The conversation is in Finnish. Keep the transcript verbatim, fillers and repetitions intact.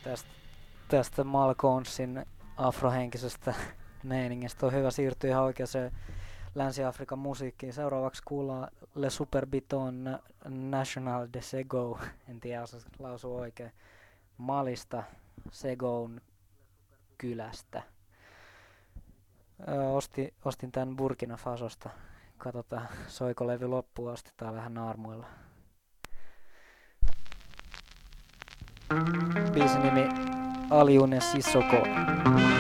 tästä, tästä Malconesin afrohenkisestä meiningistä on hyvä siirtyä ihan oikeaan Länsi-Afrikan musiikkiin. Seuraavaksi kuullaan Le Superbiton National de Sego, en tiedä jos lausuu oikein, Malista, Segoun kylästä. Ö, osti, ostin tän Burkina Fasosta. Katsotaan, soiko levy loppuun asti tai vähän naarmuilla. Biisin nimi Aliune Sissoko.